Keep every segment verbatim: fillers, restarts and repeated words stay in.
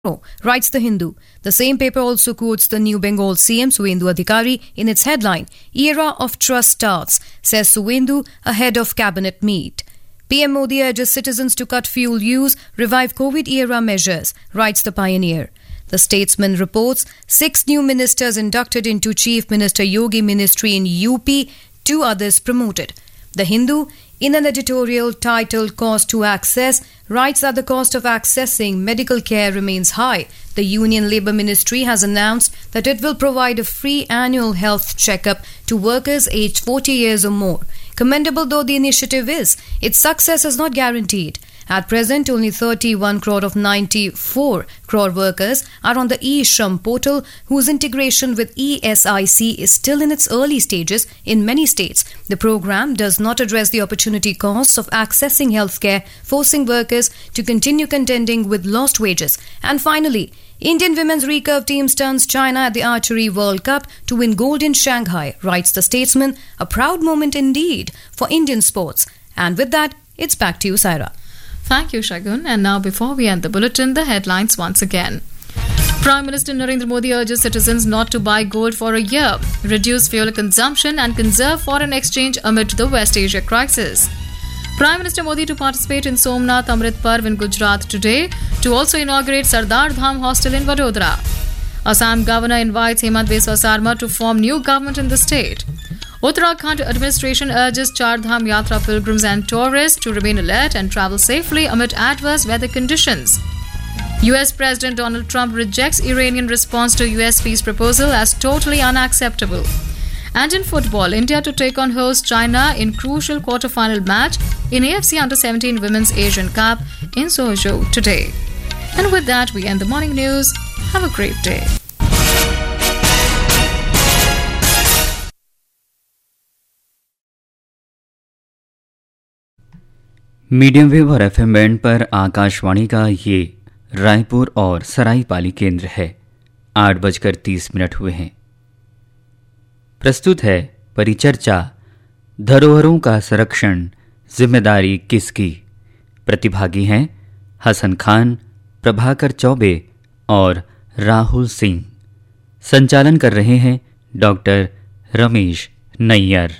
writes The Hindu. The same paper also quotes the New Bengal C M Suvendu Adhikari in its headline, Era of Trust Starts, says Suvendu ahead of cabinet meet. P M Modi urges citizens to cut fuel use, revive COVID-era measures, writes The Pioneer. The Statesman reports six new ministers inducted into Chief Minister Yogi Ministry in U P, two others promoted. The Hindu, in an editorial titled Cost to Access, writes that the cost of accessing medical care remains high. The Union Labour Ministry has announced that it will provide a free annual health checkup to workers aged forty years or more. Commendable though the initiative is, its success is not guaranteed. At present, only thirty-one crore of ninety-four crore workers are on the eShram portal, whose integration with E S I C is still in its early stages in many states. The program does not address the opportunity costs of accessing healthcare, forcing workers to continue contending with lost wages. And finally, Indian women's recurve team stuns China at the Archery World Cup to win gold in Shanghai, writes The Statesman. A proud moment indeed for Indian sports. And with that, it's back to you, Saira. Thank you, Shagun. And now, before we end the bulletin, the headlines once again. Prime Minister Narendra Modi urges citizens not to buy gold for a year, reduce fuel consumption and conserve foreign exchange amid the West Asia crisis. Prime Minister Modi to participate in Somnath Amrit Parv in Gujarat today, to also inaugurate Sardar Dham Hostel in Vadodara. Assam Governor invites Hemant Biswa Sarma to form new government in the state. Uttarakhand administration urges Char Dham Yatra pilgrims and tourists to remain alert and travel safely amid adverse weather conditions. U S President Donald Trump rejects Iranian response to U S peace proposal as totally unacceptable. And in football, India to take on host China in crucial quarter-final match in A F C Under seventeen Women's Asian Cup in Suzhou today. And with that, we end the morning news. Have a great day. Medium wave और FM band पर आकाशवाणी का ये रायपुर और सराईपाली केंद्र है। आठ बजकर तीस मिनट हुए हैं। प्रस्तुत है परिचर्चा, धरोहरों का संरक्षण जिम्मेदारी किसकी। प्रतिभागी हैं हसन खान, प्रभाकर चौबे और राहुल सिंह। संचालन कर रहे हैं डॉक्टर रमेश नैयर।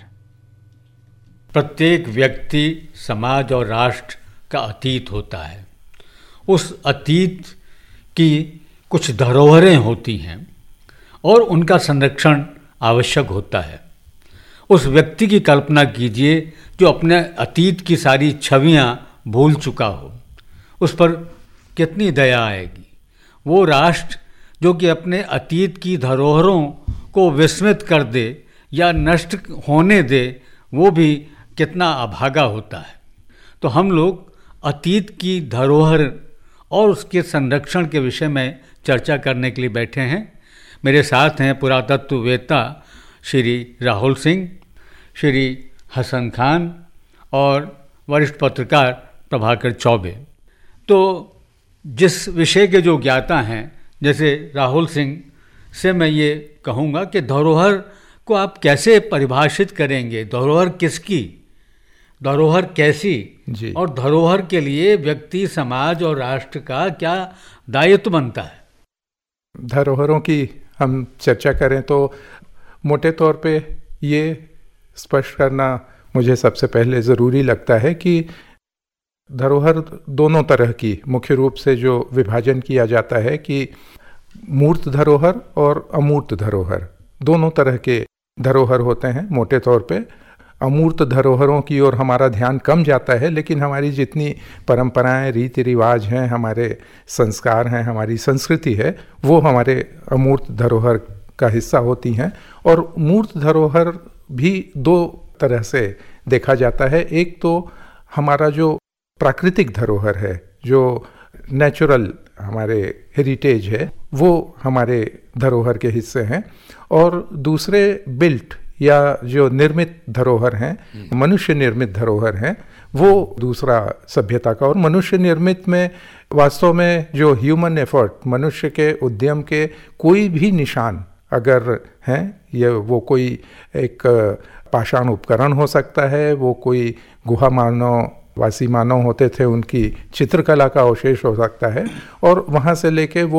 प्रत्येक व्यक्ति, समाज और राष्ट्र का अतीत होता है। उस अतीत की कुछ धरोहरें होती हैं और उनका संरक्षण आवश्यक होता है। उस व्यक्ति की कल्पना कीजिए जो अपने अतीत की सारी छवियां भूल चुका हो। उस पर कितनी दया आएगी। वो राष्ट्र जो कि अपने अतीत की धरोहरों को विस्मृत कर दे या नष्ट होने दे, वो भी कितना अभागा होता है। तो हम लोग अतीत की धरोहर और उसके संरक्षण के विषय में चर्चा करने के लिए बैठे हैं। मेरे साथ हैं पुरातत्ववेत्ता श्री राहुल सिंह, श्री हसन खान और वरिष्ठ पत्रकार प्रभाकर चौबे। तो जिस विषय के जो ज्ञाता हैं, जैसे राहुल सिंह से मैं ये कहूँगा कि धरोहर को आप कैसे परिभाषित करेंगे। धरोहर किसकी, धरोहर कैसी जी, और धरोहर के लिए व्यक्ति, समाज और राष्ट्र का क्या दायित्व बनता है। धरोहरों की हम चर्चा करें तो मोटे तौर पे ये स्पष्ट करना मुझे सबसे पहले ज़रूरी लगता है कि धरोहर दोनों तरह की मुख्य रूप से जो विभाजन किया जाता है कि मूर्त धरोहर और अमूर्त धरोहर, दोनों तरह के धरोहर होते हैं। मोटे तौर पे अमूर्त धरोहरों की ओर हमारा ध्यान कम जाता है, लेकिन हमारी जितनी परंपराएं, रीति रिवाज हैं, हमारे संस्कार हैं, हमारी संस्कृति है, वो हमारे अमूर्त धरोहर का हिस्सा होती हैं। और मूर्त धरोहर भी दो तरह से देखा जाता है। एक तो हमारा जो प्राकृतिक धरोहर है, जो नेचुरल हमारे हेरिटेज है, वो हमारे धरोहर के हिस्से हैं। और दूसरे बिल्ट या जो निर्मित धरोहर हैं, मनुष्य निर्मित धरोहर हैं, वो दूसरा सभ्यता का। और मनुष्य निर्मित में वास्तव में जो ह्यूमन एफर्ट, मनुष्य के उद्यम के कोई भी निशान अगर हैं, ये वो कोई एक पाषाण उपकरण हो सकता है, वो कोई गुहा मानव वासी मानव होते थे, उनकी चित्रकला का अवशेष हो सकता है, और वहाँ से लेके वो